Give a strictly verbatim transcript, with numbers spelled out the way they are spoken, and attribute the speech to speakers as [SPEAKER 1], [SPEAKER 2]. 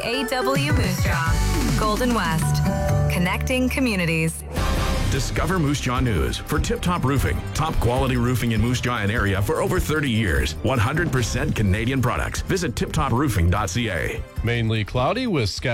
[SPEAKER 1] A W Moose Jaw, Golden West, connecting communities.
[SPEAKER 2] Discover Moose Jaw News for Tip Top Roofing. Top quality roofing in Moose Jaw and area for over thirty years. one hundred percent Canadian products. Visit tip top roofing dot c a.
[SPEAKER 3] Mainly cloudy with scattered